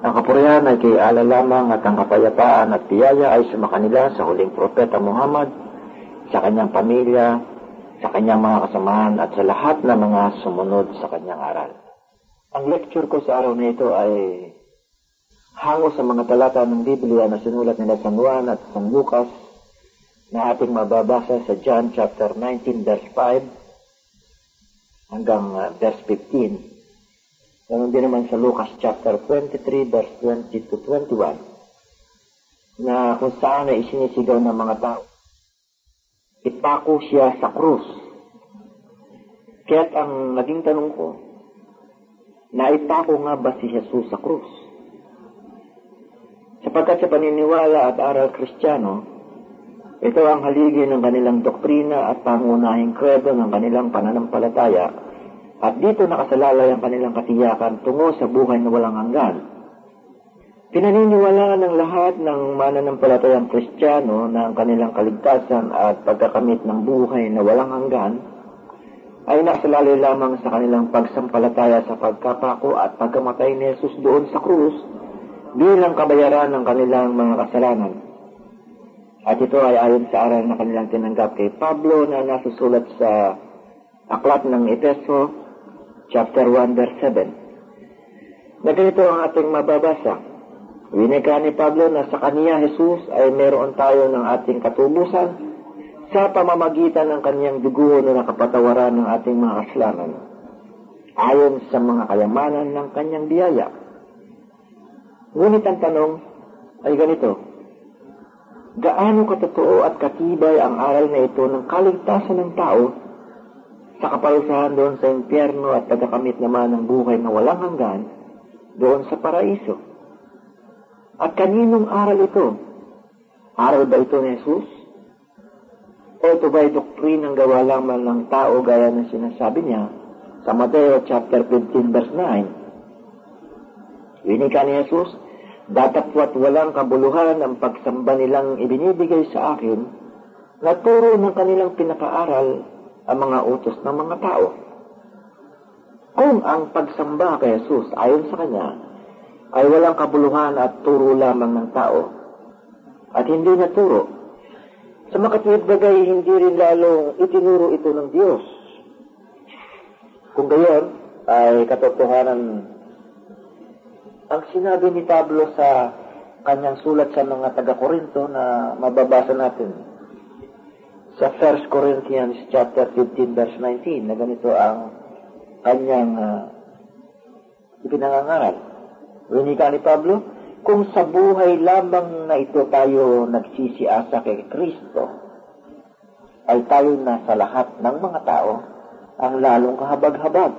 Ang kapurihan ay kay Allah lamang at ang kapayapaan at biyaya ay sumakanila sa huling propeta Muhammad, sa kanyang pamilya, sa kanyang mga kasamahan at sa lahat ng mga sumunod sa kanyang aral. Ang lecture ko sa araw na ito ay hango sa mga talata ng Biblia na sinulat nila San Juan at San Lucas na ating mababasa sa John chapter 19 verse 5 hanggang verse 15. Ganon din naman sa Lucas chapter 23 verse 20 to 21 na kung saan ay isinisigaw ng mga tao. Ipako siya sa krus. Kaya't ang naging tanong ko, naipako nga ba si Jesus sa krus? Sapagkat sa paniniwala at aral Kristiyano, ito ang haligi ng kanilang doktrina at pangunahing kredo ng kanilang pananampalataya. At dito nakasalalay ang kanilang katiyakan tungo sa buhay na walang hanggan. Pinaniniwalaan ng lahat ng mananampalatayang Kristiyano na ang kanilang kaligtasan at pagkakamit ng buhay na walang hanggan ay nakasalalay lamang sa kanilang pagsampalataya sa pagkapako at pagkamatay ni Jesus doon sa krus bilang kabayaran ng kanilang mga kasalanan. At ito ay ayon sa aral na kanilang tinanggap kay Pablo na nasusulat sa aklat ng Efeso chapter 1 verse 7. Na ganito ang ating mababasa. Winika ni Pablo na sa kaniya Jesus ay meron tayo ng ating katubusan sa pamamagitan ng kaniyang dugo na nakapatawaran ng ating mga kasalanan ayon sa mga kayamanan ng kaniyang biyaya. Ngunit ang tanong ay ganito. Gaano katotoo at katibay ang aral na ito ng kaligtasan ng tao sa kaparusahan doon sa impyerno at pagkakamit naman ng buhay na walang hanggan doon sa paraiso? At kaninong aral ito? Aral ba ito ni Jesus? O ito ba ay doktrinang gawa lamang ng tao gaya ng sinasabi niya sa Mateo chapter 15 verse 9? Winika ni Jesus, datapwat walang kabuluhan ang pagsamba nilang ibinibigay sa akin na turo ng kanilang pinakaaral ang mga utos ng mga tao. Kung ang pagsamba kay Jesus ayon sa kanya ay walang kabuluhan at turo lamang ng tao at hindi na turo, sa makatuwid bagay hindi rin lalong itinuro ito ng Diyos. Kung gayon ay katotohanan ang sinabi ni Pablo sa kanyang sulat sa mga taga-Korinto na mababasa natin sa 1 Corinthians chapter 15 verse 19 na ganito ang kanyang ipinangangaral. Winika ni Pablo, kung sa buhay lamang na ito tayo nagsisiasa kay Kristo, ay tayo na sa lahat ng mga tao ang lalong kahabag-habag.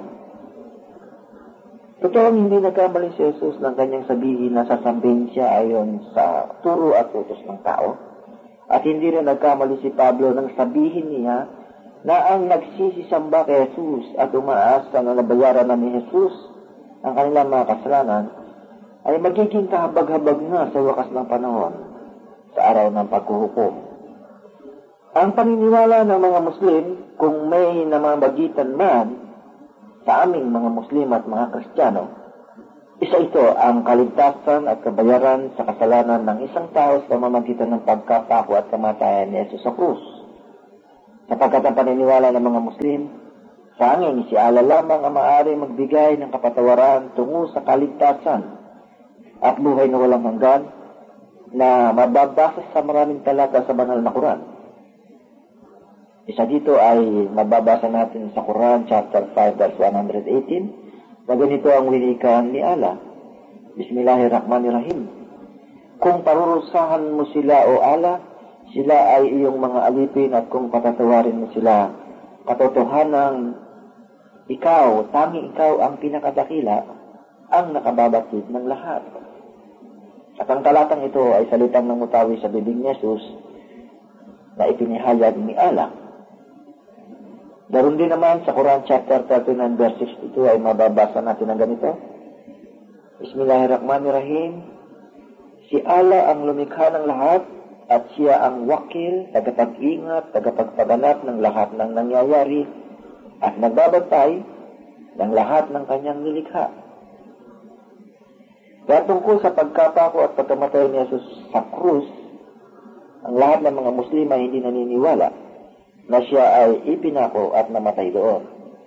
Totoong hindi nagkamali si Jesus ng kanyang sabihin na sasambihin siya ayon sa turo at utos ng tao. At hindi rin nagkamali si Pablo nang sabihin niya na ang nagsisisamba kay Jesus at umaasa na nabayaran na ni Jesus ang kanilang mga kasalanan ay magiging kahabag-habag na sa wakas ng panahon sa araw ng paghuhukom. Ang paniniwala ng mga Muslim, kung may namamagitan man sa aming mga Muslim at mga Kristiyano, isa ito ang kaligtasan at kabayaran sa kasalanan ng isang tao sa pamamagitan ng pagkapako at kamatayan ni Jesus sa krus. Sapagkat ang paniniwala ng mga Muslim, sanging si Allah lamang ang maaari magbigay ng kapatawaran tungo sa kaligtasan at buhay na walang hanggan na mababasa sa maraming talata sa banal na Quran. Isa dito ay mababasa natin sa Quran chapter 5 verse 118 na ganito ang winikan ni Allah. Bismillahirrahmanirrahim. Kung parurusahan mo sila o Allah, sila ay iyong mga alipin at kung patatawarin mo sila, katotohanan ikaw, tanging ikaw ang pinakadakila, ang nakababatid ng lahat. At ang talatang ito ay salitang namutawi sa bibig ni Jesus na ipinihayag ni Allah. Daron din naman sa Quran chapter 39 verse 62 ay mababasa natin ang ganito. Bismillahirrahmanirrahim. Si Allah ang lumikha ng lahat at siya ang wakil, tagapag-ingat, tagapagpaganap ng lahat ng nangyayari at nagbabantay ng lahat ng kanyang nilikha. Kaya tungkol sa pagkapako at pagkamatay ni Jesus sa krus, ang lahat ng mga Muslim ay hindi naniniwala na siya ay ipinako at namatay doon.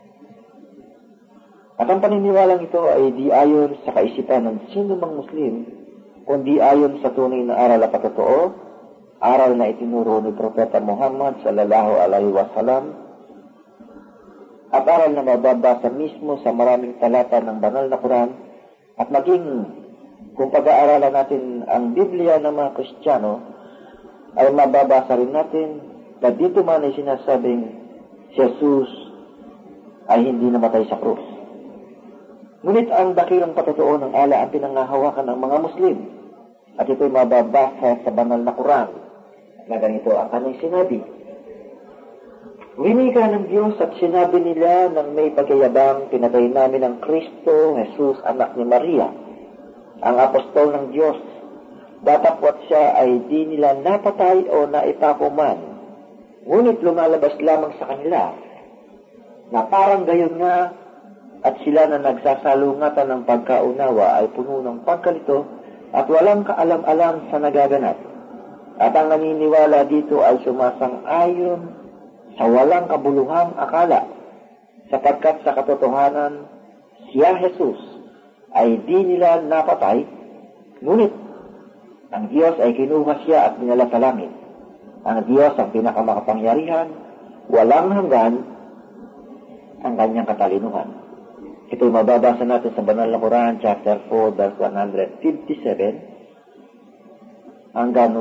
At ang paniniwalang ito ay di ayon sa kaisipan ng sino mang Muslim, kundi ayon sa tunay na aral at patotoo, aral na itinuro ni Propeta Muhammad sallallahu alaihi wasallam, at aral na mababasa mismo sa maraming talata ng banal na Quran, at maging kung pag-aaralan natin ang Biblia ng mga Kristiyano, ay mababasa rin natin na dito man ay sinasabing si Jesus ay hindi namatay sa krus. Ngunit ang dakilang patotoo ng ala ang pinangahawakan ng mga Muslim, at ito'y mababasa sa banal na Quran na ganito ang kanyang sinabi. Winika ng Diyos at sinabi nila ng may pagyayabang, pinatay namin ang Kristo, Jesus, anak ni Maria, ang apostol ng Diyos. Datapwat siya ay di nila napatay o naipako man. Ngunit lumalabas lamang sa kanila na parang gayon nga, at sila na nagsasalungatan ng pagkaunawa ay puno ng pagkalito at walang kaalam-alam sa nagaganap. At ang naniniwala dito ay sumasang-ayon sa walang kabuluhang akala, sapagkat sa katotohanan, siya Jesus ay di nila napatay, ngunit ang Diyos ay kinuha siya at dinala sa langit. Ang Diyos ang pinakamakapangyarihan, walang hanggan ang kanyang katalinuhan. Ito'y mababasa natin sa Banal na Quran, chapter 4, verse 157 hanggang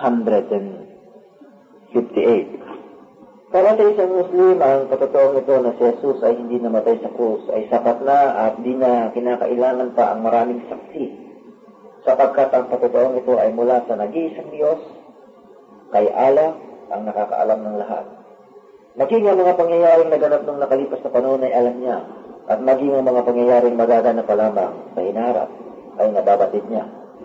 158. Para sa isang Muslim, ang katotoong ito na si Jesus ay hindi namatay sa krus ay sapat na at di na kinakailangan pa ang maraming saksi, sapagkat ang katotoong ito ay mula sa nag-iisang Diyos, kay Allah ang nakakaalam ng lahat. Maging ang mga pangyayaring naganap ng nakalipas na panahon ay alam niya, at maging ang mga pangyayaring magaganap pa lamang sa hinaharap ay nababatid niya.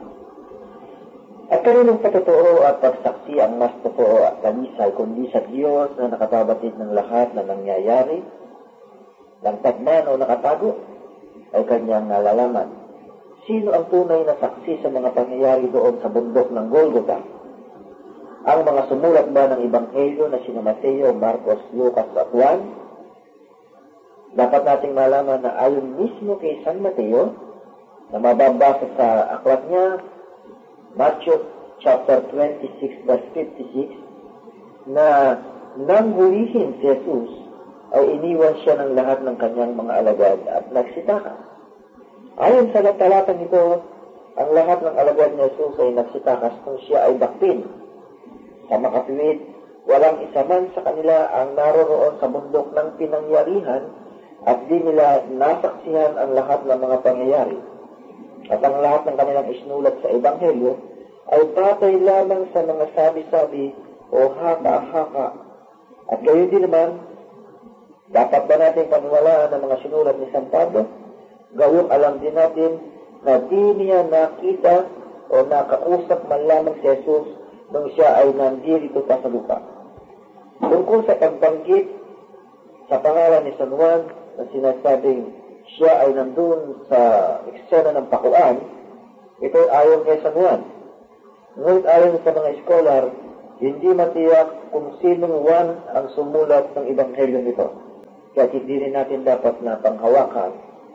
At kaninong patotoo at pagsaksi ang mas totoo at kanisay kundi sa Diyos na nakababatid ng lahat na nangyayari, langtad man o nakatago, ay kanyang nalalaman. Sino ang tunay na saksi sa mga pangyayari doon sa bundok ng Golgotha? Ang mga sumulat ba ng Ebanghelyo na sina Mateo, Marcos, Lucas at Juan? Dapat nating malaman na ayon mismo kay San Mateo, na mababasa sa aklat niya, Matthew chapter 26 verse 56, na nang hulihin si Jesus, ay iniwan siya ng lahat ng kanyang mga alagad at nagsitakas. Ayon sa talatang ito, ang lahat ng alagad ni Jesus ay nagsitakas kung siya ay dakpin. Sa makatuwid, walang isa man sa kanila ang naroroon sa bundok ng pinangyarihan at di nila nasaksihan ang lahat ng mga pangyayari. At ang lahat ng kanilang isinulat sa Ebanghelyo ay batay lamang sa mga sabi-sabi o haka-haka. At gayon din naman, dapat ba natin paniwalaan ang mga sinulat ni San Pablo? Gawing alam din natin na di niya nakita o nakausap man lamang si Jesus nung siya ay nandirito pa sa lupa. Tungkol sa pagbanggit sa pangalan ni San Juan na sinasabing siya ay nandun sa eksena ng pakuan, ito ayon kay San Juan. Ngunit ayon sa mga scholar, hindi matiyak kung sinong Juan ang sumulat ng Ebanghelyo nito. Kaya hindi rin natin dapat na panghawakan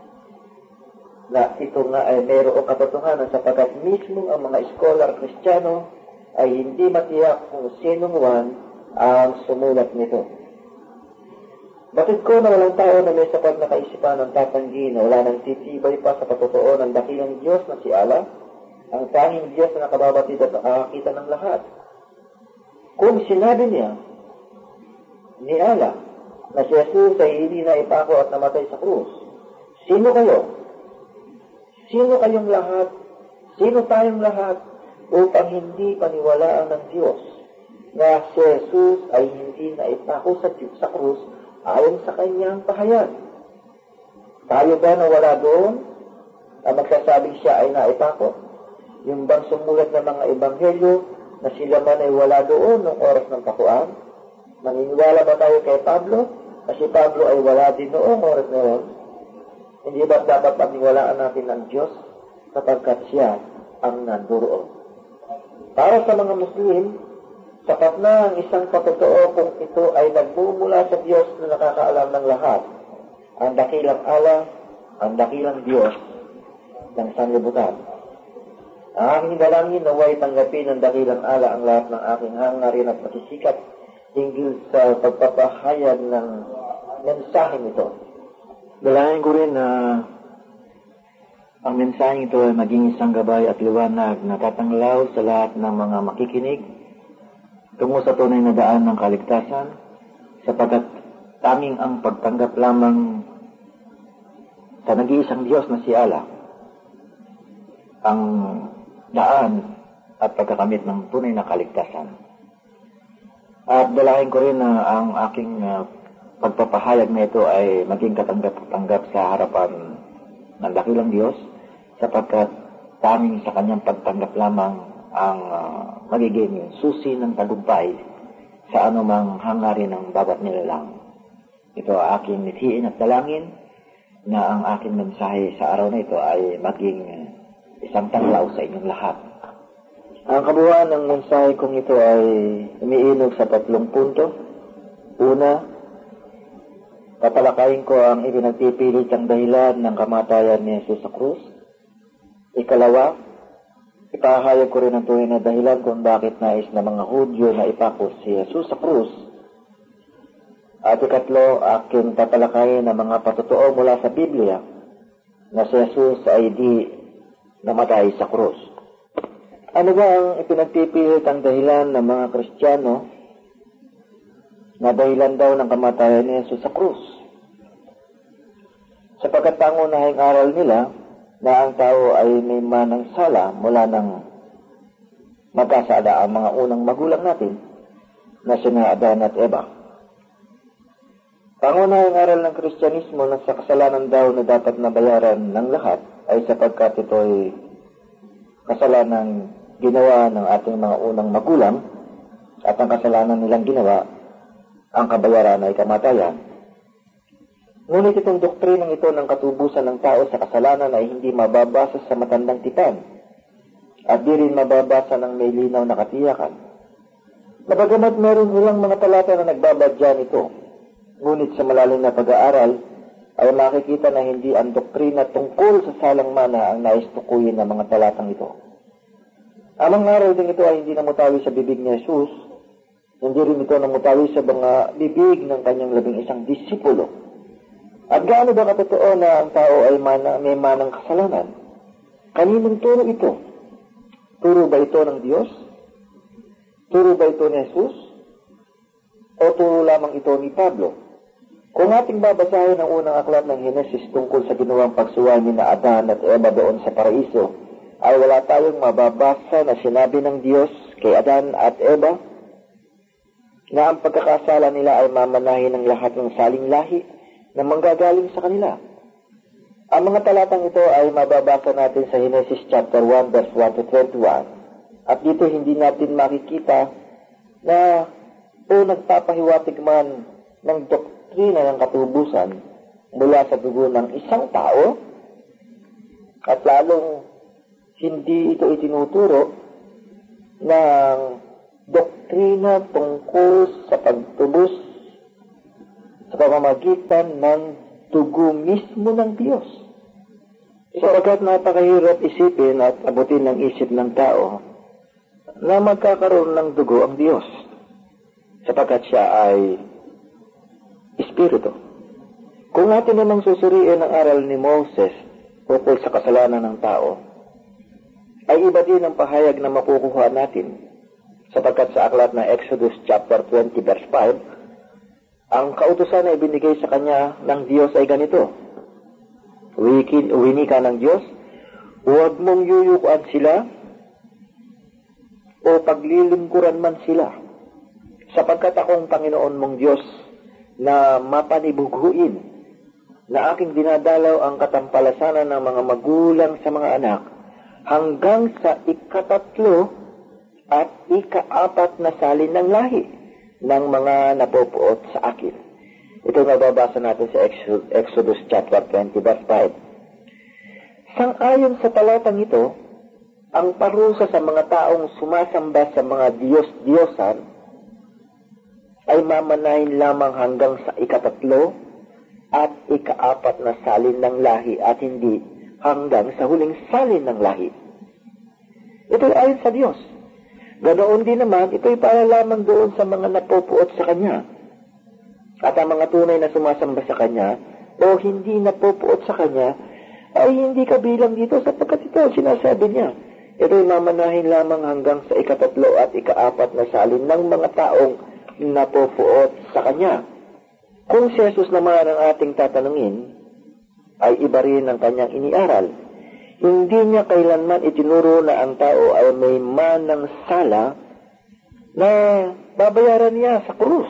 na ito nga ay mayroong katotohanan sapagkat mismo ang mga scholar Kristiyano ay hindi matiyak kung sinong Juan ang sumulat nito. Batid ko na walang tao na may sapat na kaisipan ng tatanggi na wala nang titibay pa sa patotoo ng dakilang Diyos na si Allah, ang tanging Diyos na nakababatid at nakakakita ng lahat. Kung sinabi niya ni Allah na si Jesus ay hindi na ipako at namatay sa krus, sino kayo? Sino kayong lahat? Sino tayong lahat upang hindi paniwalaan ng Diyos na si Jesus ay hindi na ipako sa krus ayon sa kanyang pahayag? Tayo ba na wala doon na magsasabing siya ay naipako? Yung bang sumulat ng mga Ebanghelyo na sila man ay wala doon ng oras ng pakuan? Maniniwala ba tayo kay Pablo? Kasi Pablo ay wala din noong oras na yun. Hindi ba dapat paniwalaan natin ng Diyos sapagkat siya ang nanduroon. Para sa mga Muslim, sapat na ang isang patotoo kung ito ay nagmumula sa Diyos na nakakaalam ng lahat. Ang dakilang Allah, ang dakilang Diyos ng sanlibutan. Ang aking dalangin naway tanggapin ng dakilang Allah ang lahat ng aking hangarin at pasisikap hinggil sa pagpapahayag ng mensaheng ito. Dalangin ko rin na ang mensaheng ito ay maging isang gabay at liwanag na tatanglaw sa lahat ng mga makikinig tungo sa tunay na daan ng kaligtasan, sapagkat tanging ang pagtanggap lamang sa nag-iisang Diyos na si Allah ang daan at pagkakamit ng tunay na kaligtasan. At dalangin ko rin na ang aking pagpapahayag na ito ay maging katanggap-tanggap sa harapan ng dakilang Diyos, sapagkat tanging sa kanyang pagtanggap lamang ang magiging susi ng tagumpay sa anumang hangarin ng bawat nilalang. Ito ang aking mithiin at dalangin na ang aking mensahe sa araw na ito ay maging isang tanglaw sa inyong lahat. Ang kabuuan ng mensahe kong ito ay umiinog sa 3 punto. Una, tatalakayin ko ang ipinagpipilit ang dahilan ng kamatayan ni Jesus sa krus. Ikalawa, ipahayag ko rin ang tunay na dahilan kung bakit nais ng mga Hudyo na ipako si Jesus sa krus. At ikatlo, aking tatalakayin ang mga patotoo mula sa Biblia na si Jesus ay di namatay sa krus. Ano ba ang ipinagpipilit ang dahilan ng mga Kristiyano na dahilan daw ng kamatayan ni Jesus sa krus? Sapagkat pangunahing aral nila na ang tao ay may manang sala mula nang magkasala ang mga unang magulang natin na sina Adan at Eva. Pangunahing aral ng Kristyanismo na sa kasalanan daw na dapat nabayaran ng lahat ay sapagkat ito ay kasalanang ginawa ng ating mga unang magulang at ang kasalanan nilang ginawa, ang kabayaran ay kamatayan. Ngunit itong doktrinang ito ng katubusan ng tao sa kasalanan ay hindi mababasa sa matandang tipan at di rin mababasa ng may linaw na katiyakan. Nabagamat meron ilang mga talata na nagbabadya nito, ngunit sa malalim na pag-aaral ay makikita na hindi ang doktrina tungkol sa salang mana ang nais tukuyin ng mga talatang ito. Ang mga aral din ito ay hindi namutawi sa bibig ni Jesus, hindi rin ito namutawi sa mga bibig ng kanyang 11 disipulo. At gaano ba katotoo na ang tao ay may manang kasalanan? Kaninong turo ito? Turo ba ito ng Diyos? Turo ba ito ni Jesus? O turo lamang ito ni Pablo? Kung ating babasahin ang unang aklat ng Henesis tungkol sa ginawang pagsuway ni na Adan at Eva doon sa paraiso, ay wala tayong mababasa na sinabi ng Diyos kay Adan at Eva na ang pagkakasala nila ay mamanahin ng lahat ng saling lahi na manggagaling sa kanila. Ang mga talatang ito ay mababasa natin sa Henesis chapter 1 verse 1 to 21. At dito hindi natin makikita na nagpapahiwatig man ng doktrina ng katubusan mula sa dugo ng isang tao, at lalong hindi ito itinuturo ng doktrina tungkol sa pagtubos sa pamamagitan ng dugo mismo ng Diyos. Sapagkat napakahirap isipin at abutin ng isip ng tao na magkakaroon ng dugo ang Diyos, sapagkat siya ay Espiritu. Kung natin namang susuriin ang aral ni Moses tungkol sa kasalanan ng tao, ay iba din ang pahayag na makukuha natin, sapagkat sa aklat na Exodus chapter 20 verse 5, ang kautusan na ibinigay sa kanya ng Diyos ay ganito: Winika ng Diyos, huwag mong yuyukuan sila o paglilingkuran man sila, sapagkat akong Panginoon mong Diyos na mapanibuguin, na aking dinadalaw ang katampalasanan ng mga magulang sa mga anak hanggang sa 3 at 4 na salin ng lahi ng mga napupuot sa akin. Ito mababasa natin sa Exodus chapter 20 verse 5. Sang-ayon sa talatang ito, ang parusa sa mga taong sumasamba sa mga Diyos-Diyosan ay mamanahin lamang hanggang sa ikatatlo at ikaapat na salin ng lahi at hindi hanggang sa huling salin ng lahi. Ito ay ayon sa Diyos. Ganoon din naman, ito ay para lamang doon sa mga napupuot sa Kanya. At ang mga tunay na sumasamba sa Kanya o hindi napupuot sa Kanya ay hindi kabilang dito sapagkat ito sinasabi niya. Ito ay mamanahin lamang hanggang sa ikatatlo at ikaapat na salin ng mga taong napupuot sa Kanya. Kung si Jesus naman ang ating tatanungin, ay iba rin ang Kanyang iniaral. Hindi niya kailanman itinuro na ang tao ay may manang sala na babayaran niya sa krus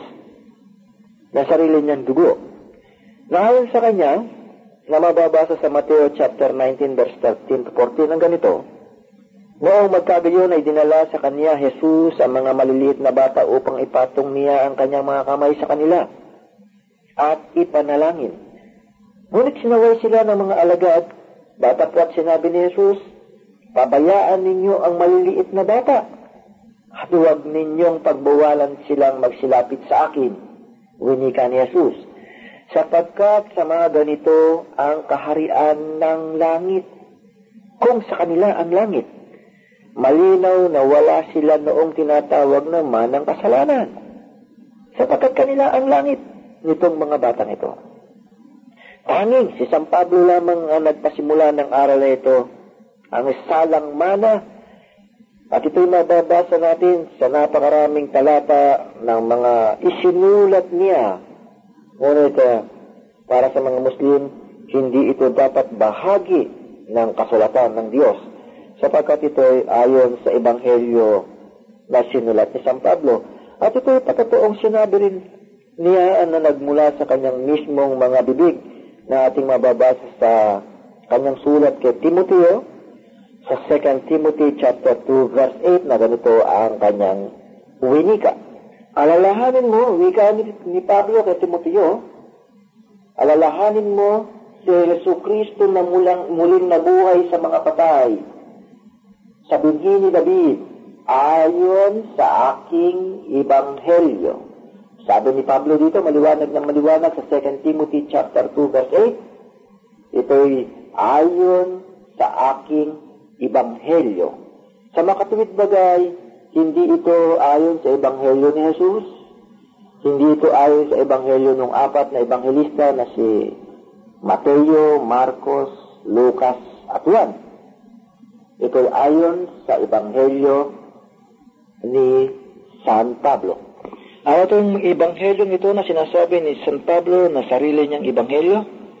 na sarili niyang dugo. Naayon sa Kanya, na mababasa sa Mateo chapter 19 verse 13 to 14 ang ganito, noong magkagayon ay dinala sa Kanya Jesus ang mga maliliit na bata upang ipatong niya ang Kanyang mga kamay sa kanila at ipanalangin. Ngunit sinaway sila ng mga alagad, datapwat sinabi ni Jesus, pabayaan ninyo ang maliliit na bata at huwag ninyong pagbawalan silang magsilapit sa akin, winika ni Jesus, sapagkat sa mga ganito ang kaharian ng langit. Kung sa kanila ang langit, malinaw na wala sila noong tinatawag naman ng kasalanan, sapagkat kanila ang langit nitong mga batang ito. Tanging si San Pablo lamang ang nagpasimula ng aral na ito, ang salang mana, at ito'y mababasa natin sa napakaraming talata ng mga isinulat niya. Ngunit para sa mga Muslim, hindi ito dapat bahagi ng kasulatan ng Diyos, sapagkat ito ay ayon sa Ebanghelyo na sinulat ni San Pablo. At ito ay pagkatoong sinabi rin niya na nagmula sa kanyang mismong mga bibig na ating mababasa sa kanyang sulat kay Timoteo sa 2 Timothy chapter 2 verse 8 na ganito ang kanyang winika. Alalahanin mo, wika ni Pablo kay Timoteo, alalahanin mo si Jesucristo na muling nabuhay sa mga patay, sa binhi ni David, ayon sa aking ebanghelyo. Sabi ni Pablo dito, maliwanag ng maliwanag sa 2 Timothy chapter 2 verse 8, ito'y ayon sa aking ebanghelyo. Sa makatuwid bagay, hindi ito ayon sa ebanghelyo ni Jesus, hindi ito ayon sa ebanghelyo ng apat na ebanghelista na si Mateo, Marcos, Lucas at Juan. Ito'y ayon sa ebanghelyo ni San Pablo. Itong ebanghelyong ito na sinasabi ni San Pablo na sarili niyang ebanghelyo,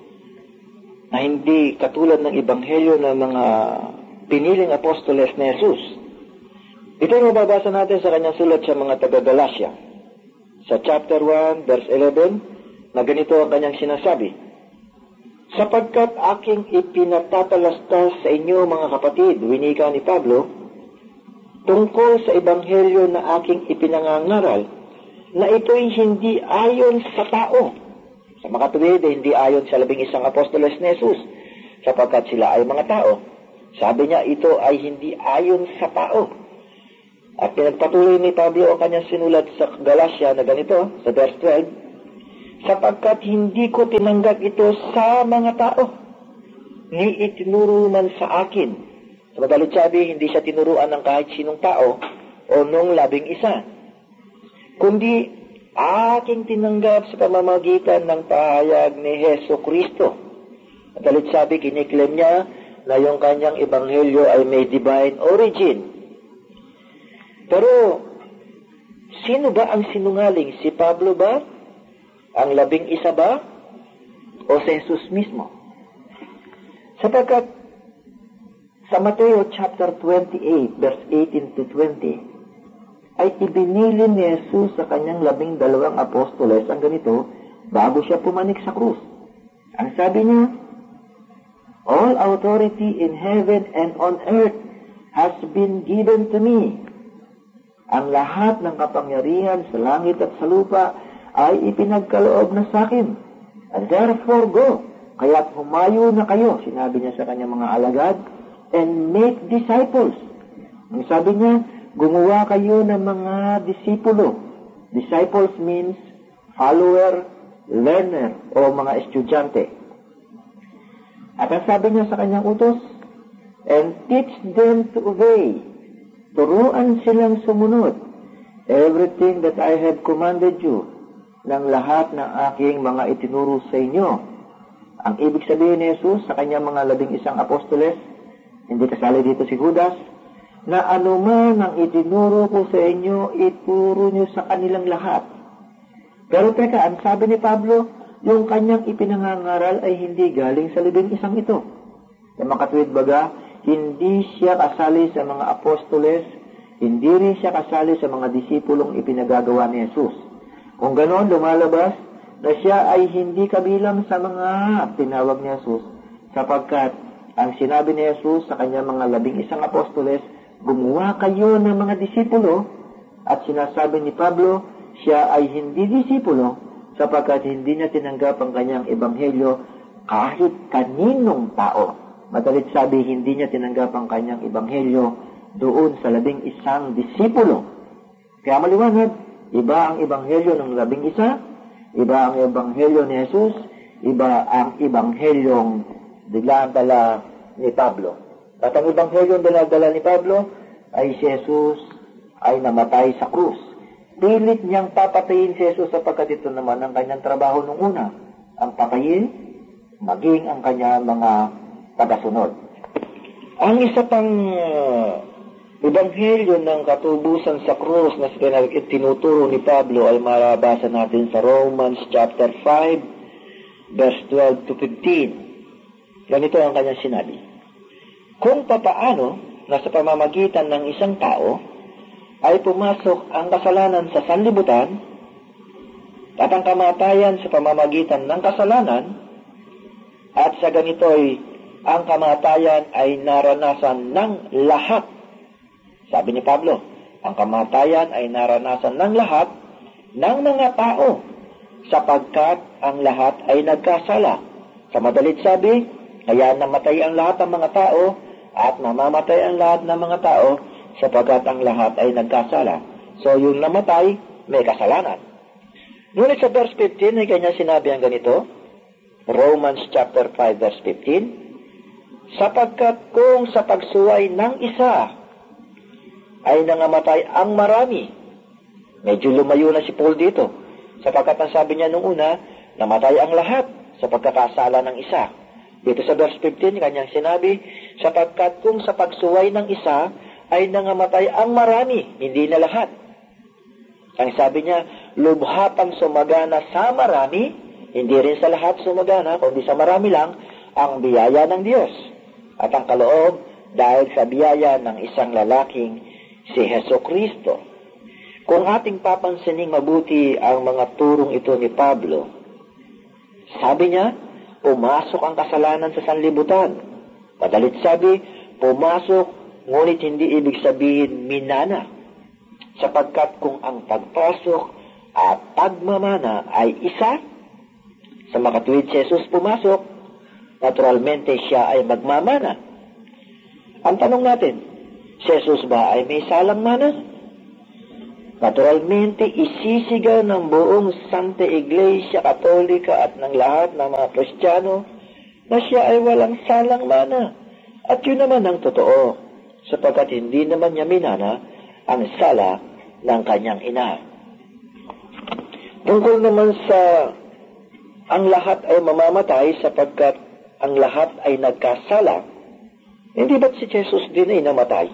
na hindi katulad ng ebanghelyo ng mga piniling apostoles ni Jesus. Ito yung mababasa natin sa kanyang sulat sa mga taga-Galacia. Sa chapter 1, verse 11, na ganito ang kanyang sinasabi, sapagkat aking ipinatatalastas sa inyo mga kapatid, winika ni Pablo, tungkol sa ebanghelyo na aking ipinangangaral, na ito'y hindi ayon sa tao. Sa makatuwid, hindi ayon sa 11 apostoles ni Jesus, sapagkat sila ay mga tao. Sabi niya, ito ay hindi ayon sa tao. At pinagpatuloy ni Pablo ang kanyang sinulat sa Galacia na ganito, sa verse 12, sapagkat hindi ko tinanggap ito sa mga tao, ni itinuro man sa akin. Sa madalit sabi, hindi siya tinuruan ng kahit sinong tao o nung 11, kundi aking tinanggap sa pamamagitan ng pahayag ni Jesucristo. At alit sabi, kiniklaim niya na yung kanyang ebanghelyo ay may divine origin. Pero, sino ba ang sinungaling? Si Pablo ba? Ang 11 ba? O si Jesus mismo? Sapagkat sa Mateo chapter 28, verse 18 to 20, ay ibinilin ni Jesus sa kanyang 12 apostoles ang ganito bago siya pumanik sa krus. Ang sabi niya, all authority in heaven and on earth has been given to me. Ang lahat ng kapangyarihan sa langit at sa lupa ay ipinagkaloob na sa akin. And therefore go, Kaya't humayo na kayo, sinabi niya sa kanyang mga alagad, and make disciples. Ang sabi niya, gumawa kayo ng mga disipulo. Disciples means follower, learner, o mga estudyante. At ang sabi niya sa kanyang utos, and teach them to obey. Turuan silang sumunod. Everything that I have commanded you, ng lahat ng aking mga itinuro sa inyo. Ang ibig sabihin ni Jesus sa kanyang mga 11 apostoles, hindi kasali dito si Judas, na anuman ang itinuro ko sa inyo, ituro nyo sa kanilang lahat. Pero teka, ang sabi ni Pablo, yung kanyang ipinangangaral ay hindi galing sa 11 ito. Sa makatwid baga, hindi siya kasali sa mga apostoles, hindi rin siya kasali sa mga disipulong ipinagagawa ni Jesus. Kung ganoon, lumalabas na siya ay hindi kabilang sa mga tinawag ni Jesus, sapagkat ang sinabi ni Jesus sa kanyang mga 11 apostoles, gumawa kayo ng mga disipulo, at sinasabi ni Pablo, siya ay hindi disipulo, sapagkat hindi niya tinanggap ang kanyang ebanghelyo kahit kaninong tao. Madalit sabi, hindi niya tinanggap ang kanyang ebanghelyo doon sa 11 disipulo. Kaya maliwanag, iba ang ebanghelyo ng 11, iba ang ebanghelyo ni Jesus, iba ang ebanghelyong dala ni Pablo. At ang ebanghelyong dala ni Pablo ay si Jesus ay namatay sa krus. Pilit niyang papatayin si Jesus sapagkat ito naman ang kanyang trabaho nung una, ang patayin, maging ang kanyang mga tagasunod. Ang isa pang ebanghelyo ng katubusan sa krus na tinuturo ni Pablo ay marabasa natin sa Romans chapter 5, verse 12 to 15. Ganito ang kanyang sinabi. Kung papaano na sa pamamagitan ng isang tao ay pumasok ang kasalanan sa sanlibutan at ang kamatayan sa pamamagitan ng kasalanan, at sa ganito'y ang kamatayan ay naranasan ng lahat. Sabi ni Pablo, ang kamatayan ay naranasan ng lahat ng mga tao sapagkat ang lahat ay nagkasala. Sa madalit sabi, kaya namatay ang lahat ng mga tao at mamamatay ang lahat ng mga tao sapagkat ang lahat ay nagkasala. So yung namatay, may kasalanan. Ngunit sa verse 15 ay kanya sinabi ang ganito, Romans chapter 5 verse 15, sapagkat kung sa pagsuway ng isa ay nangamatay ang marami. Medyo lumayo na si Paul dito, sapagkat ang sabi niya nung una, namatay ang lahat sa pagkakasala ng isa. Dito sa verse 15, kanyang sinabi, sapagkat kung sa pagsuway ng isa ay nangamatay ang marami, hindi na lahat. Ang sabi niya, lubha pang sumagana sa marami, hindi rin sa lahat sumagana, kundi sa marami lang, ang biyaya ng Diyos. At ang kaloob, dahil sa biyaya ng isang lalaking si Hesus Kristo. Kung ating papansining mabuti ang mga turong ito ni Pablo, sabi niya, pumasok ang kasalanan sa sanlibutan. Madalit sabi, pumasok, ngunit hindi ibig sabihin minana. Sapagkat kung ang pagpasok at pagmamana ay isa, sa makatuwid si Jesus pumasok, naturalmente siya ay magmamana. Ang tanong natin, si Jesus ba ay may salang mana? Naturalmente, isisigaw ng buong Santa Iglesia Katolika at ng lahat ng mga Kristiyano na siya ay walang salang mana. At yun naman ang totoo, sapagkat hindi naman niya minana ang sala ng kanyang ina. Tungkol naman sa ang lahat ay mamamatay sapagkat ang lahat ay nagkasala, hindi ba't si Jesus din ay namatay?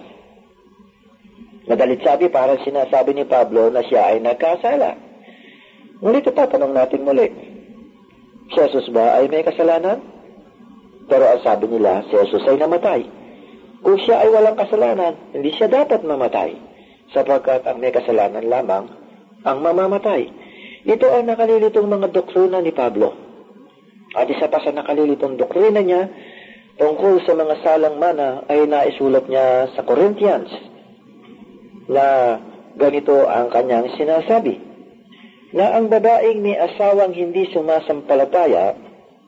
Madalit sabi, parang sinasabi ni Pablo na siya ay nagkasala. Ngunit itatanong natin muli, si Jesus ba ay may kasalanan? Pero ang sabi nila, si Jesus ay namatay. Kung siya ay walang kasalanan, hindi siya dapat mamatay, sapagkat ang may kasalanan lamang ang mamamatay. Ito ang nakalilitong mga doktrina ni Pablo. At isa pa sa nakalilitong doktrina niya, tungkol sa mga salang mana ay naisulat niya sa Corinthians, na ganito ang kanyang sinasabi, na ang babaeng may asawang hindi sumasampalataya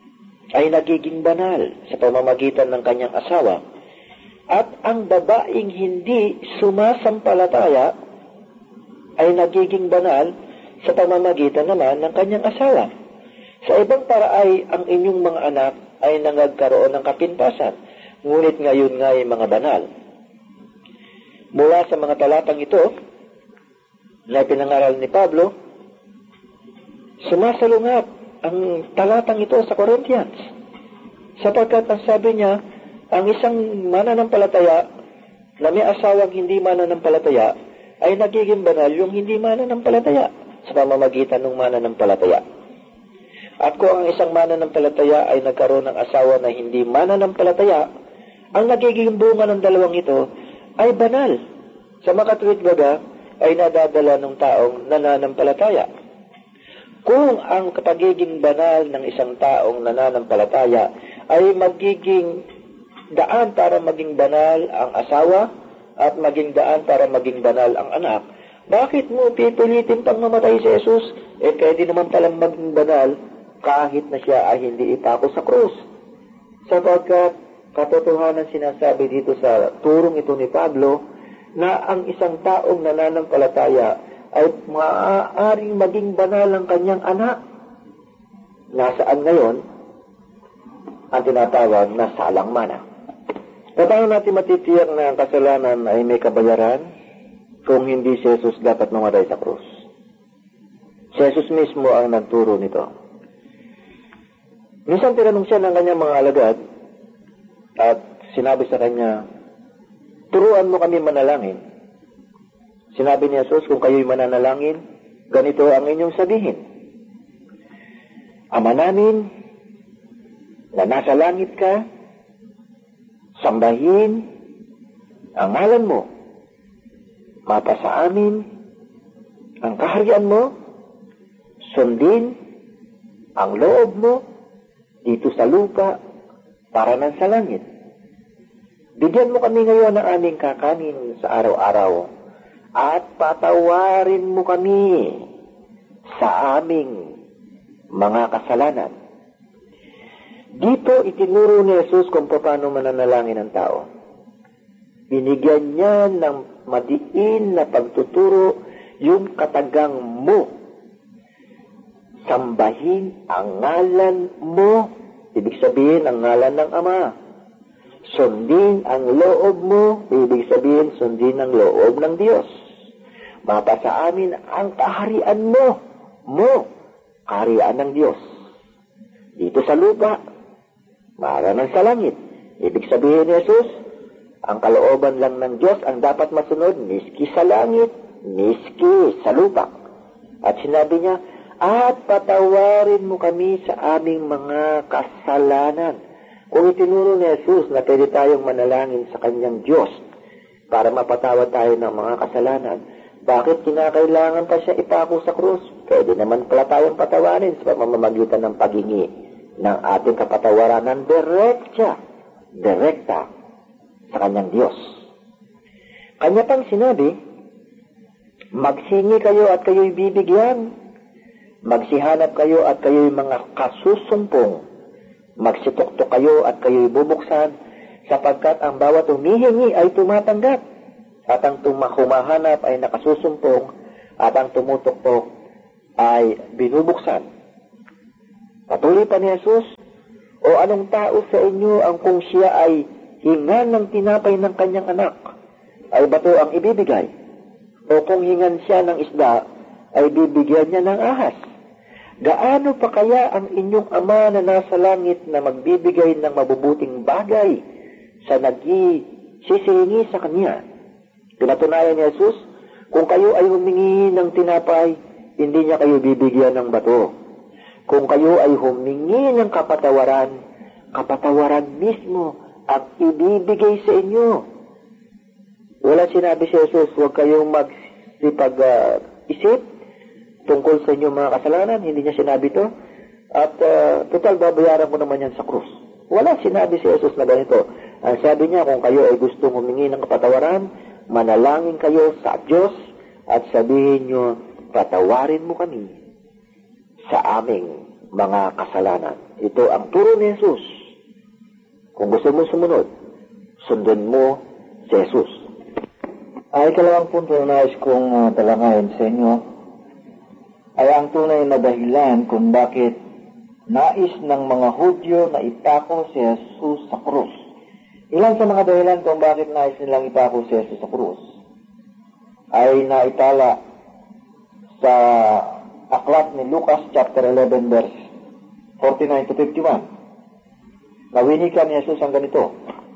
ay nagiging banal sa pamamagitan ng kanyang asawa, at ang babaeng hindi sumasampalataya ay nagiging banal sa pamamagitan naman ng kanyang asawa. Sa ibang paraay, ang inyong mga anak ay nagkaroon ng kapintasan, ngunit ngayon nga ay mga banal. Mula sa mga talatang ito na pinangaral ni Pablo, sumasalungat ang talatang ito sa Corinthians. Sapagkat ang sabi niya, ang isang mananampalataya na may asawang hindi mananampalataya ay nagiging banal yung hindi mananampalataya sa pamamagitan ng mananampalataya. At kung ang isang mananampalataya ay nagkaroon ng asawa na hindi mananampalataya, ang nagiging bunga ng dalawang ito ay banal. Sa makatuwid baga ay nadadala ng taong nananampalataya. Kung ang pagiging banal ng isang taong nananampalataya ay magiging daan para maging banal ang asawa at maging daan para maging banal ang anak, bakit mo pipilitin pang mamatay si Jesus? Pwede naman palang maging banal kahit na siya ay hindi ipako sa krus. Sapagkat katotohanan sinasabi dito sa turong ito ni Pablo na ang isang taong nananampalataya ay maaaring maging banal ang kanyang anak. Nasaan ngayon ang tinatawag na salang mana? Paano natin matitiyak na ang kasalanan ay may kabayaran kung hindi si Jesus dapat mamatay sa krus? Si Jesus mismo ang nagturo nito. Minsan tinanong siya ng kanyang mga alagad at sinabi sa kanya, turuan mo kami manalangin. Sinabi ni Jesus, kung kayo'y mananalangin, ganito ang inyong sabihin. Ama namin, na nasa langit ka, sambahin ang ngalan mo. Mapasa amin ang kaharian mo, sundin ang loob mo dito sa lupa para nang sa langit. Bigyan mo kami ngayon ng aming kakanin sa araw-araw at patawarin mo kami sa aming mga kasalanan. Dito itinuro ni Jesus kung paano mananalangin ang tao. Binigyan niya ng madiin na pagtuturo yung katagang mo. Sambahin ang ngalan mo. Ibig sabihin ang ngalan ng Ama. Sundin ang loob mo. Ibig sabihin sundin ang loob ng Diyos. Mapasa amin ang kaharian mo. Kaharian ng Diyos. Dito sa lupa, maaranan sa langit. Ibig sabihin ni Jesus, ang kalooban lang ng Diyos ang dapat masunod, miski sa langit, miski sa lupa. At sinabi niya, at patawarin mo kami sa aming mga kasalanan. Kung itinuro ni Jesus na pwede tayong manalangin sa kanyang Diyos para mapatawad tayo ng mga kasalanan, bakit kinakailangan pa siya ipako sa krus? Pwede naman pala tayong patawarin sa pamamagitan ng paghingi ng ating kapatawaran ng direkta sa kanyang Diyos. Kanya pang sinabi, magsingi kayo at kayo'y bibigyan. Magsihanap kayo at kayo'y mga kasusumpong. Magsituktok kayo at kayo'y bubuksan, sapagkat ang bawat humihingi ay tumatanggap, at ang humahanap ay nakasusumpong, at ang tumutuktok ay binubuksan. Patuloy pa ni Jesus, o anong tao sa inyo ang kung siya ay hingan ng tinapay ng kanyang anak, ay bato ang ibibigay? O kung hingan siya ng isda, ay bibigyan niya ng ahas? Gaano pa kaya ang inyong Ama na nasa langit na magbibigay ng mabubuting bagay sa nagsisihingi sa Kanya? Pinatunayan ni Jesus, kung kayo ay humingi ng tinapay, hindi niya kayo bibigyan ng bato. Kung kayo ay humingi ng kapatawaran mismo ang ibibigay sa inyo. Wala sinabi si Jesus, huwag kayong magsipag-isip tungkol sa inyong mga kasalanan. Hindi niya sinabi to. At total, babayaran mo naman yan sa krus. Wala sinabi si Jesus na ganito. Ang sabi niya, kung kayo ay gustong humingi ng kapatawaran, manalangin kayo sa Diyos at sabihin nyo, patawarin mo kami sa aming mga kasalanan. Ito ang turo ni Jesus. Kung gusto mo sumunod, sundin mo si Jesus. Ay ikalawang punto na nais kong talakayin sa inyo ay ang tunay na dahilan kung bakit nais ng mga Hudyo na ipako si Jesus sa krus. Ilan sa mga dahilan kung bakit nais nilang ipako si Jesus sa krus ay naitala sa aklat ni Lucas chapter 11 verse 49 to 51. Nawinikan ni Jesus ang ganito.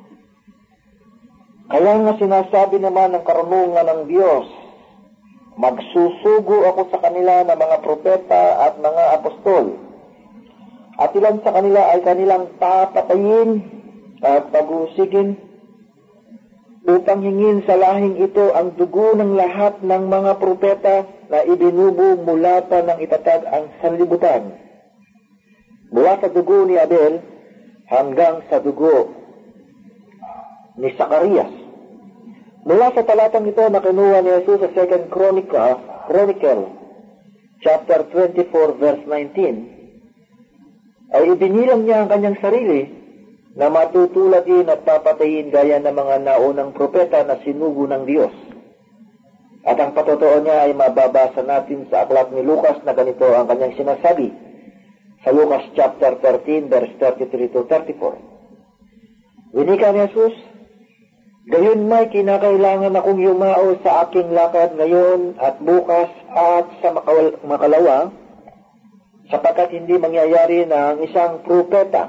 Kaya nga sinasabi naman ng karunungan ng Diyos, magsusugo ako sa kanila ng mga propeta at mga apostol, at ilan sa kanila ay kanilang papatayin at pag-uusigin upang hingin sa lahing ito ang dugo ng lahat ng mga propeta na ibinubo mula pa ng itatag ang sanlibutan. Mula sa dugo ni Abel hanggang sa dugo ni Zacarias. Mula sa talatang ito na kinuha ni Jesus sa 2 Chronicle chapter 24 verse 19 ay ibinilang niya ang kanyang sarili na matutulatin at papatayin gaya ng mga naunang propeta na sinugo ng Diyos. At ang patotoo niya ay mababasa natin sa aklat ni Lucas na ganito ang kanyang sinasabi sa Lucas chapter 13 verse 33 to 34. Winika ni Jesus, gayon may kinakailangan akong yumao sa aking lakad ngayon at bukas at sa makalawa, sapagkat hindi mangyayari na ang isang propeta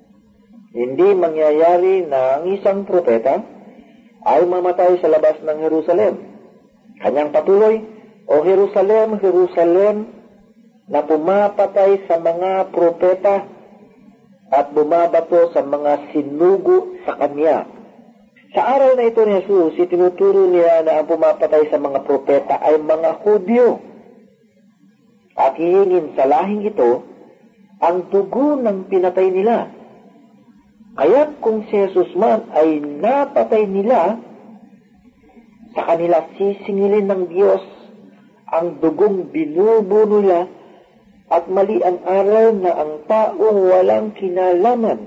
ay mamatay sa labas ng Jerusalem. Kanyang patuloy, O Jerusalem, Jerusalem, na pumapatay sa mga propeta at bumabato sa mga sinugo sa kanya. Sa araw na ito ni Jesus, itinuturo niya na ang pumapatay sa mga propeta ay mga Hudyo. At hihingin sa lahing ito ang dugo ng pinatay nila. Kaya kung si Jesus man ay napatay nila, sa kanila sisingilin ng Diyos ang dugong binubuo nila at mali ang aral na ang taong walang kinalaman.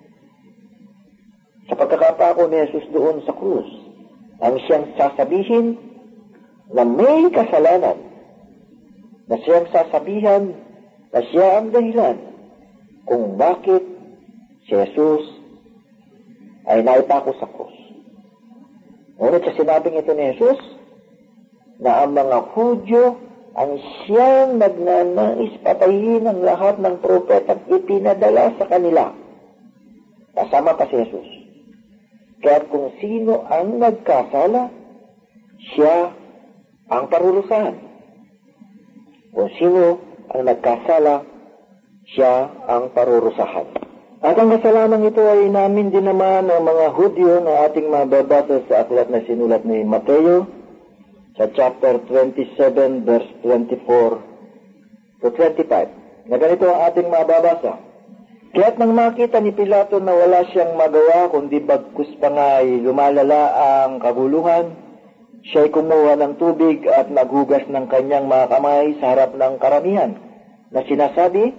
Sa pagkakapako ni Jesus doon sa krus, ang siyang sasabihin na may kasalanan, na siyang sasabihan na siya ang dahilan kung bakit si Jesus ay naipako sa krus. Ngunit sa sinabing ito ni Jesus, na ang mga Hudyo ang siyang nagnanais patayin ang lahat ng propetang ipinadala sa kanila. Kasama pa si Jesus. Kaya kung sino ang nagkasala, siya ang parurusahan. Kung sino ang nagkasala, siya ang parurusahan. At ang kasalanan ito ay inamin din naman ng mga Hudyo na ating mababasa sa aklat na sinulat ni Mateo sa chapter 27 verse 24 to 25. Na ganito ang ating mababasa. Kaya't nang makita ni Pilato na wala siyang magawa kundi bagkus pa nga ay lumalala ang kaguluhan, siya'y kumuha ng tubig at naghugas ng kanyang mga kamay sa harap ng karamihan na sinasabi,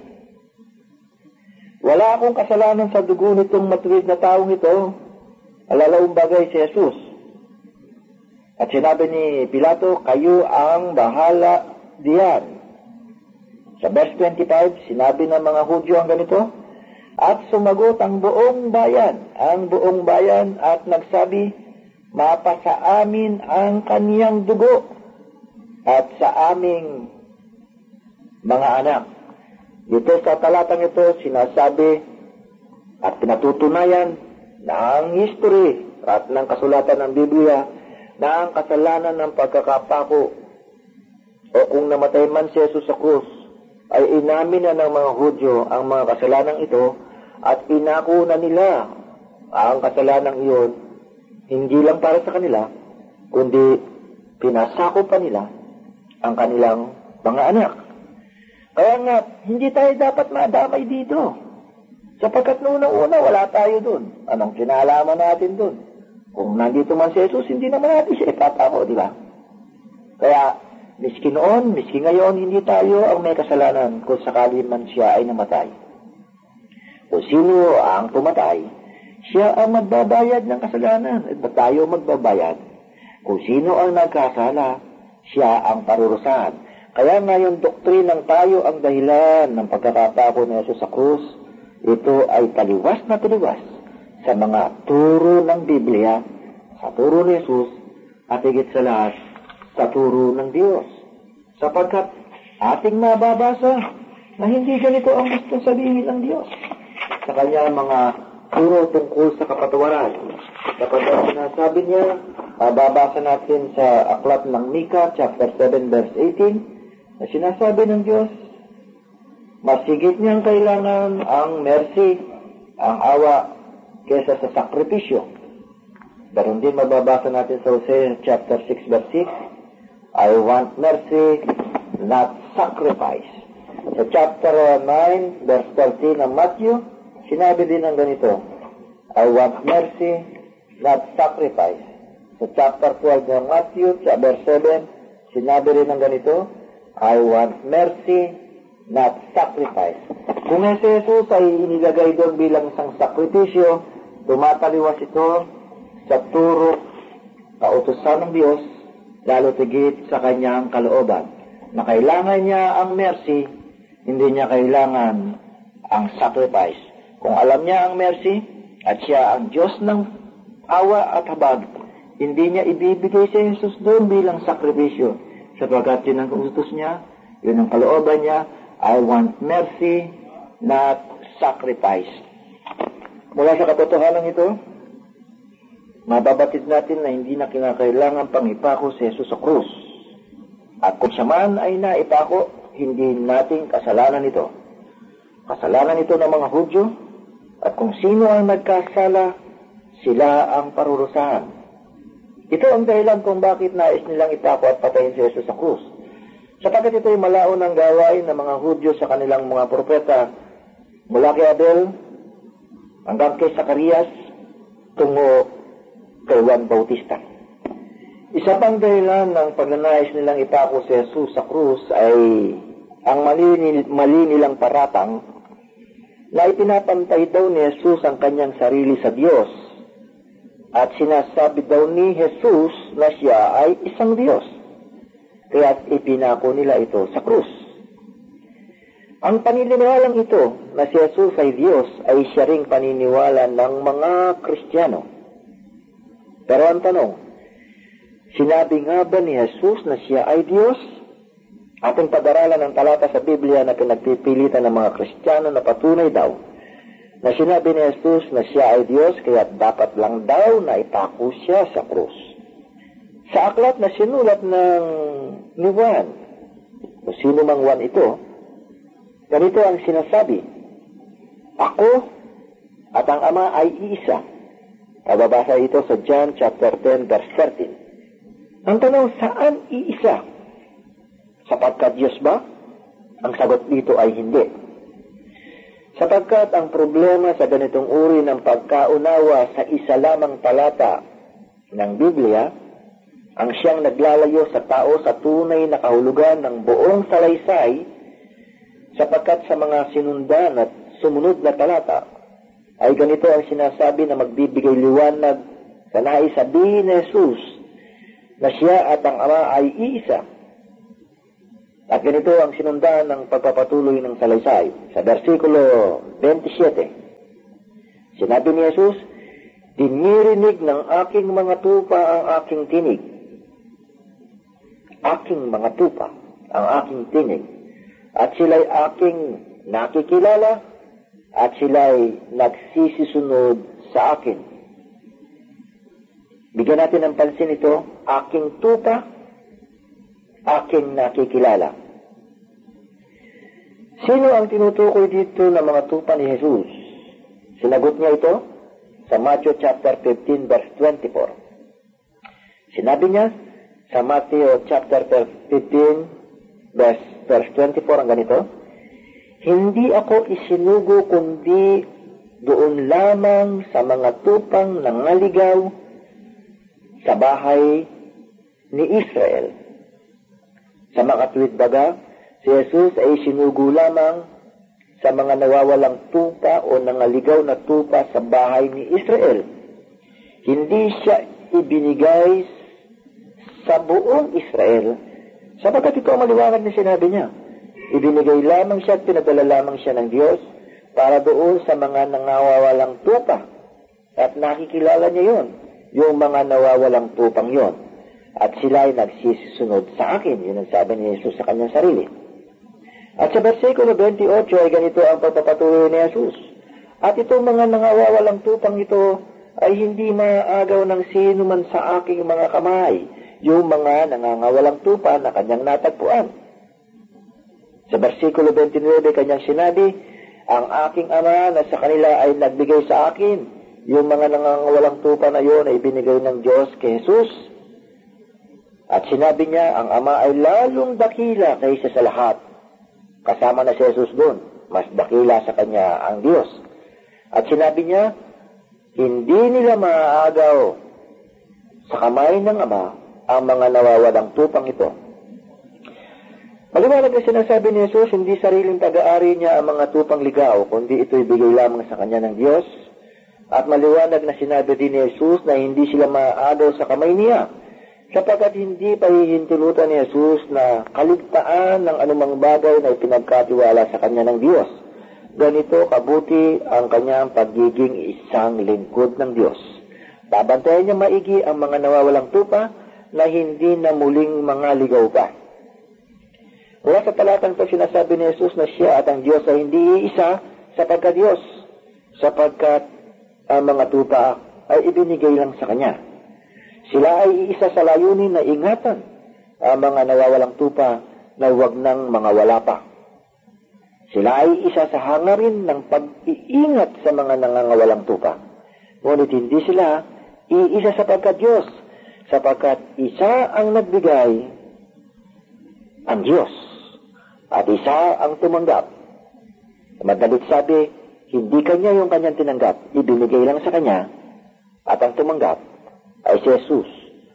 wala akong kasalanan sa dugo nitong matuwid na taong ito, alalawang bagay si Jesus. At sinabi ni Pilato, kayo ang bahala diyan. Sa verse 25, sinabi ng mga Hudyo ang ganito, at sumagot ang buong bayan at nagsabi, mapasa amin ang kaniyang dugo at sa aming mga anak. Dito sa talatang ito, sinasabi at pinatutunayan na ang history at ng kasulatan ng Biblia na ang kasalanan ng pagkakapako o kung namatay man si Jesus sa krus ay inamin na ng mga Hudyo ang mga kasalanan ito at inako na nila ang kasalanan iyon hindi lang para sa kanila kundi pinasako pa nila ang kanilang mga anak. Kaya nga, hindi tayo dapat madamay dito. Sapagkat noong una, wala tayo dun. Anong kinalaman natin dun? Kung nandito man si Jesus, hindi naman natin siya ipapako, di ba? Kaya, Miski noon, miski ngayon, hindi tayo ang may kasalanan kung sakali man siya ay namatay. Kung sino ang pumatay, siya ang magbabayad ng kasalanan at ba't tayo magbabayad? Kung sino ang nagkasala, siya ang parurusahan. Kaya ngayon doktrinang tayo ang dahilan ng pagkakapako ni Jesus sa krus, ito ay taliwas na taliwas sa mga turo ng Biblia, sa turo ni Jesus, at higit sa lahat, sa turo ng Diyos. Sapagkat ating mababasa na hindi ganito ang gusto sabihin ng Diyos sa kanya mga turo tungkol sa kapatawaran. Sapagkat sinasabi niya, babasa natin sa aklat ng Mika, chapter 7, verse 18, na sinasabi ng Diyos, mas higit niyang kailangan ang mercy, ang awa, kesa sa sakripisyo. Ganon din mababasa natin sa Hosea chapter 6, verse 6, I want mercy, not sacrifice. Sa chapter 9, verse 13 ng Matthew, sinabi din ng ganito, I want mercy, not sacrifice. Sa chapter 12 ng Matthew, verse 7, sinabi rin ng ganito, I want mercy, not sacrifice. Kung si Jesus ay inilagay doon bilang isang sakripisyo, tumataliwas ito sa turo, kautusan ng Diyos, lalo tigit sa kanyang kalooban, na kailangan niya ang mercy, hindi niya kailangan ang sacrifice. Kung alam niya ang mercy, at siya ang Diyos ng awa at habag, hindi niya ibibigay si Jesus doon bilang sakripisyo, sapagkat yun ang utos niya, yun ang kalooban niya, I want mercy, not sacrifice. Mula sa katotohanan ito, mababatid natin na hindi na kinakailangan pang ipako si Jesus sa krus. At kung siya man ay naipako, hindi nating kasalanan ito. Kasalanan ito ng mga Hudyo, at kung sino ang nagkasala, sila ang parurusahan. Ito ang dahilan kung bakit nais nilang ipako at patayin si Jesus sa krus. Sapagkat ito ay malaon ng gawain ng mga Hudyo sa kanilang mga propeta, mula kay Abel hanggang kay Zacarias, tungo kay Juan Bautista. Isa pang dahilan ng pagnanais nilang ipako si Jesus sa krus ay ang mali nilang paratang na ipinapantay daw ni Jesus ang kanyang sarili sa Diyos at sinasabi daw ni Jesus na siya ay isang Diyos. Kaya't ipinako nila ito sa krus. Ang paniniwalang ito na si Jesus ay Diyos ay siya ring paniniwala ng mga Kristiyano. Pero ang tanong, sinabi nga ba ni Jesus na siya ay Diyos? Ating pag-aralan ng talata sa Biblia na pinagpipilitan ng mga Kristiyano na patunay daw na sinabi ni Jesus na siya ay Diyos, kaya dapat lang daw na ipako siya sa krus. Sa aklat na sinulat ng ni Juan, o sino mang Juan ito, ganito ang sinasabi, ako at ang Ama ay iisa. Pababasa ito sa John chapter 10 verse 13. Ang tanong, saan iisa? Sapagkat Diyos ba? Ang sagot dito ay hindi. Sapagkat ang problema sa ganitong uri ng pagkaunawa sa isa lamang talata ng Biblia, ang siyang naglalayo sa tao sa tunay na kahulugan ng buong salaysay, sapagkat sa mga sinundan at sumunod na talata, ay ganito ang sinasabi na magbibigay liwanag sa nais sabihin ni Jesus na siya at ang Ama ay iisa. At ganito ang sinundan ng pagpapatuloy ng salaysay. Sa versikulo 27, sinabi ni Jesus, dinirinig ng aking mga tupa ang aking tinig. Aking mga tupa ang aking tinig. At sila'y aking nakikilala at sila'y nagsisisunod sa akin. Bigyan natin ng pansin ito, aking tupa, aking nakikilala. Sino ang tinutukoy dito ng mga tupa ni Jesus? Sinagot niya ito sa Matthew chapter 15 verse 24. Sinabi niya sa Matthew chapter 15 verse 24 ang ganito, hindi ako isinugo kundi doon lamang sa mga tupang nangaligaw sa bahay ni Israel. Sa makatwid baga, si Jesus ay sinugo lamang sa mga nawawalang tupa o nangaligaw na tupa sa bahay ni Israel. Hindi siya ibinigay sa buong Israel, sapagkat ito ang maliwanag na sinabi niya. Ibinigay lamang siya at pinadala lamang siya ng Diyos para doon sa mga nangawawalang tupa. At nakikilala niya yon, yung mga nawawalang tupang yon. At sila ay nagsisisunod sa akin. Yun ang sabi ni Jesus sa kanyang sarili. At sa versikulo 28 ay ganito ang pagpapatuloy ni Jesus. At itong mga nangawawalang tupang ito ay hindi maagaw ng sino man sa aking mga kamay, yung mga nangangawalang tupa na kanyang natagpuan. Sa versikulo 29 kanyang sinabi, ang aking ama na sa kanila ay nagbigay sa akin, yung mga nangangawalang tupa na yon ay binigay ng Diyos kay Jesus. At sinabi niya, ang ama ay lalong dakila kaysa sa lahat. Kasama na si Jesus doon, mas dakila sa kanya ang Diyos. At sinabi niya, hindi nila maaagaw sa kamay ng ama ang mga nawawalang tupang ito. Maliwanag na sinasabi ni Jesus, hindi sariling pag-aari niya ang mga tupang ligaw, kundi ito ibigay lamang sa kanya ng Diyos. At maliwanag na sinabi din ni Jesus na hindi sila maaagaw sa kamay niya, sapagkat hindi pahihintulutan ni Jesus na kaligtaan ng anumang bagay na ipinagkatiwala sa kanya ng Diyos. Ganito kabuti ang kanyang pagiging isang lingkod ng Diyos. Babantayan niya maigi ang mga nawawalang tupa na hindi na muling mga ligaw pa. Wala sa talatang ito sinasabi ni Jesus na siya at ang Diyos ay hindi iisa sapagkat Diyos, sapagkat ang mga tupa ay ibinigay lang sa kanya. Sila ay iisa sa layunin na ingatan ang mga nawawalang tupa na huwag ng mga wala pa. Sila ay isa sa hangarin ng pag-iingat sa mga nangangawalang tupa. Ngunit hindi sila iisa sapagkat Diyos, sapagkat isa ang nagbigay, ang Diyos, at isa ang tumanggap. Madalit sabi, hindi kanya yung kanyang tinanggap, ibinigay lang sa kanya, at ang tumanggap ay si Jesus,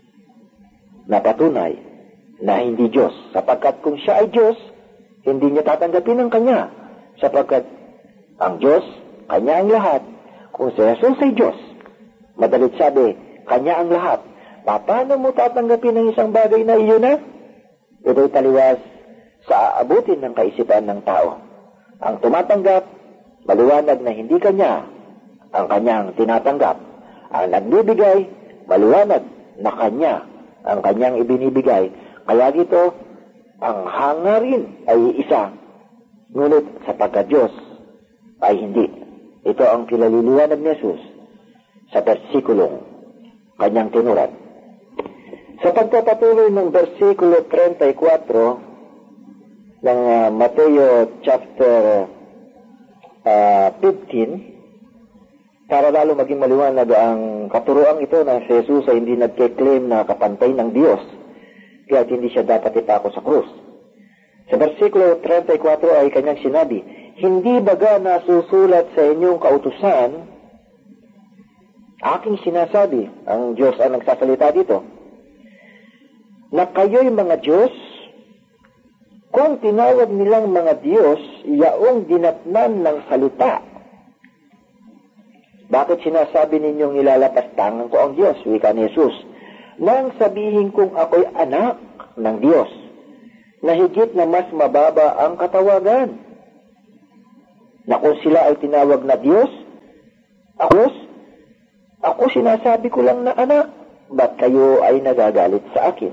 na patunay na hindi Diyos, sapagkat kung siya ay Diyos, hindi niya tatanggapin ang kanya, sapagkat ang Diyos, kanya ang lahat. Kung si Jesus ay Diyos, madalit sabi, kanya ang lahat. Paano mo tatanggapin ang isang bagay na iyon na? Ito'y taliwas sa aabutin ng kaisipan ng tao. Ang tumatanggap, maliwanag na hindi kanya ang kanyang tinatanggap. Ang nagbibigay, maliwanag na kanya ang kanyang ibinibigay. Kaya dito, ang hangarin ay isa, ngunit sapagkat Diyos ay hindi. Ito ang kilaliliwanag ni Jesus sa versikulong kanyang tinuran. Sa pagpapatuloy ng versikulo 34 ng Mateo chapter 15, para lalo maging maliwanag ang katuroang ito na si Jesus ay hindi nagke-claim na kapantay ng Diyos, kaya hindi siya dapat ipako sa krus. Sa versikulo 34 ay kanyang sinabi, hindi baga nasusulat sa inyong kautusan, aking sinasabi, ang Diyos ang nagsasalita dito, na kayo'y mga Diyos, kung tinawag nilang mga Diyos, yaong dinatnan ng salita. Bakit sinasabi ninyong ilalapastangan ko ang Diyos? Wika ni Jesus. Nang sabihin kong ako'y anak ng Diyos, na higit na mas mababa ang katawagan. Na kung sila ay tinawag na Diyos, ako sinasabi ko lang na anak, ba't kayo ay nagagalit sa akin?